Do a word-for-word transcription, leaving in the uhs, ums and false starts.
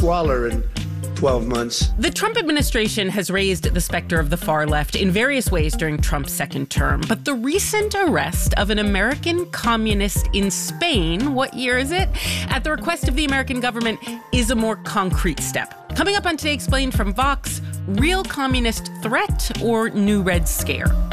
squalor in twelve months. The Trump administration has raised the specter of the far left in various ways during Trump's second term. But the recent arrest of an American communist in Spain, what year is it? At the request of the American government, is a more concrete step. Coming up on Today Explained from Vox, real communist threat or new Red Scare?